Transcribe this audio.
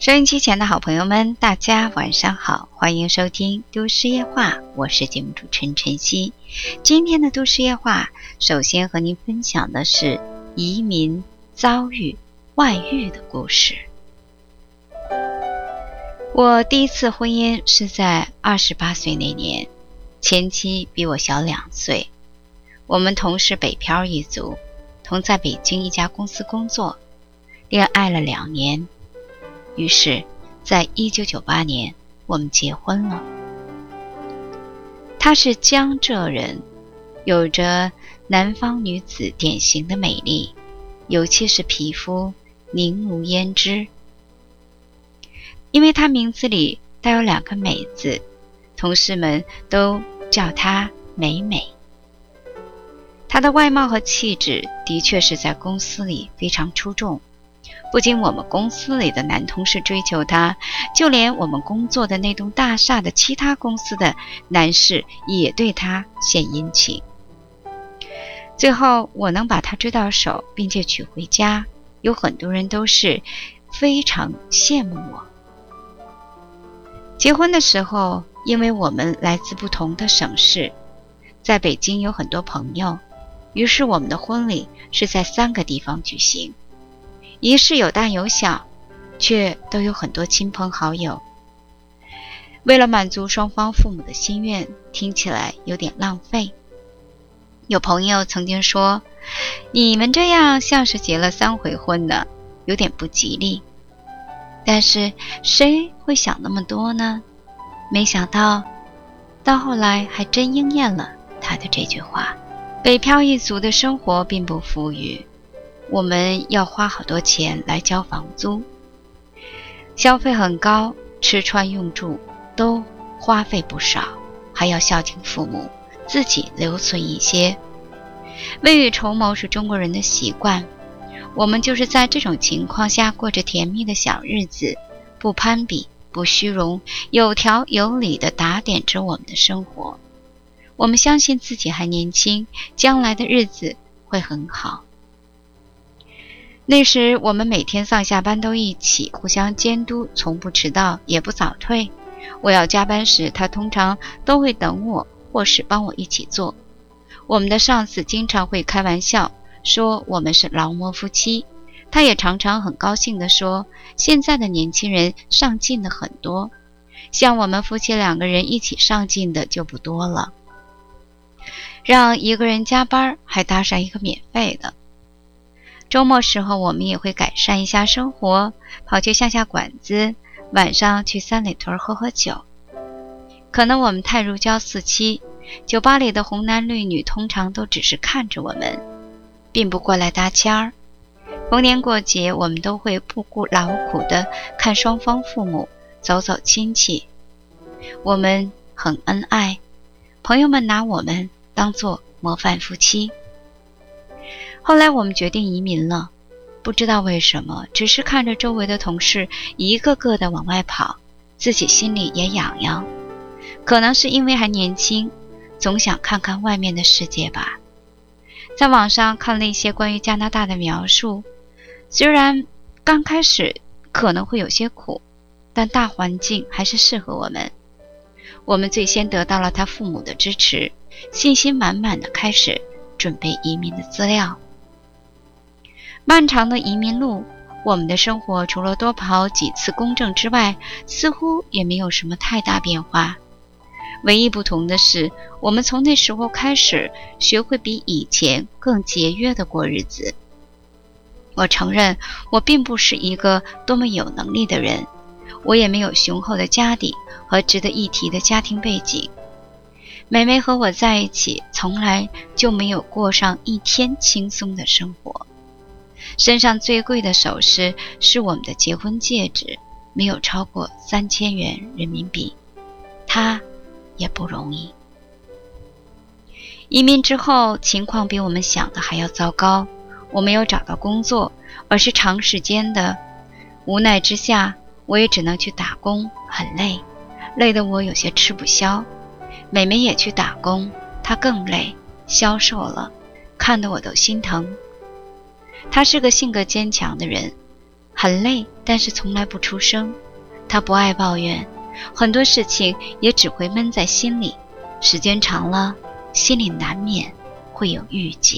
收音机前的好朋友们，大家晚上好，欢迎收听都市夜话，我是节目主持人晨曦。今天的都市夜话，首先和您分享的是移民遭遇外遇的故事。我第一次婚姻是在28岁那年，前妻比我小2岁，我们同是北漂一族，同在北京一家公司工作，恋爱了2年。于是在1998年我们结婚了。她是江浙人，有着南方女子典型的美丽，尤其是皮肤凝如胭脂。因为她名字里带有2个美字，同事们都叫她美美。她的外貌和气质的确是在公司里非常出众，不仅我们公司里的男同事追求她，就连我们工作的那栋大厦的其他公司的男士也对她献殷勤。最后我能把她追到手并且娶回家，有很多人都是非常羡慕我。结婚的时候，因为我们来自不同的省市，在北京有很多朋友，于是我们的婚礼是在3个地方举行。仪式有大有小，却都有很多亲朋好友。为了满足双方父母的心愿，听起来有点浪费。有朋友曾经说，你们这样像是结了3回婚呢，有点不吉利。但是谁会想那么多呢？没想到到后来还真应验了他的这句话。北漂一族的生活并不富裕，我们要花好多钱来交房租，消费很高，吃穿用住都花费不少，还要孝敬父母，自己留存一些。未雨绸缪是中国人的习惯，我们就是在这种情况下过着甜蜜的小日子，不攀比，不虚荣，有条有理地打点着我们的生活。我们相信自己还年轻，将来的日子会很好。那时我们每天上下班都一起，互相监督，从不迟到也不早退。我要加班时，他通常都会等我，或是帮我一起做。我们的上司经常会开玩笑说我们是劳模夫妻，他也常常很高兴地说，现在的年轻人上进的很多，像我们夫妻2个人一起上进的就不多了。让一个人加班还搭上一个免费的。周末时候我们也会改善一下生活，跑去下馆子，晚上去三里屯喝喝酒。可能我们太如胶似漆，酒吧里的红男绿女通常都只是看着我们，并不过来搭腔儿。逢年过节我们都会不顾劳苦地看双方父母，走走亲戚。我们很恩爱，朋友们拿我们当作模范夫妻。后来我们决定移民了，不知道为什么，只是看着周围的同事一个个的往外跑，自己心里也痒痒。可能是因为还年轻，总想看看外面的世界吧。在网上看了一些关于加拿大的描述，虽然刚开始可能会有些苦，但大环境还是适合我们。我们最先得到了他父母的支持，信心满满的开始准备移民的资料。漫长的移民路，我们的生活除了多跑几次公证之外，似乎也没有什么太大变化。唯一不同的是，我们从那时候开始学会比以前更节约地过日子。我承认我并不是一个多么有能力的人，我也没有雄厚的家底和值得一提的家庭背景。美美和我在一起，从来就没有过上一天轻松的生活。身上最贵的首饰是我们的结婚戒指，没有超过3000元人民币，它也不容易。移民之后，情况比我们想的还要糟糕。我没有找到工作，而是长时间的无奈之下，我也只能去打工，很累，累得我有些吃不消。美美也去打工，她更累，消瘦了，看得我都心疼。她是个性格坚强的人， 很累，但是从来不出声。他不爱抱怨，很多事情也只会闷在心里，时间长了，心里难免会有郁结。